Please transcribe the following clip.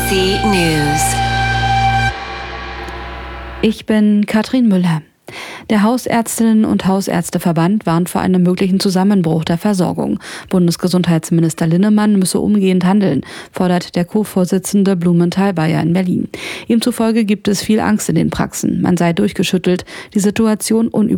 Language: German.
ABC News. Ich bin Katrin Müller. Der Hausärztinnen- und Hausärzteverband warnt vor einem möglichen Zusammenbruch der Versorgung. Bundesgesundheitsminister Linnemann müsse umgehend handeln, fordert der Co-Vorsitzende Blumenthal-Bayer in Berlin. Ihm zufolge gibt es viel Angst in den Praxen. Man sei durchgeschüttelt, die Situation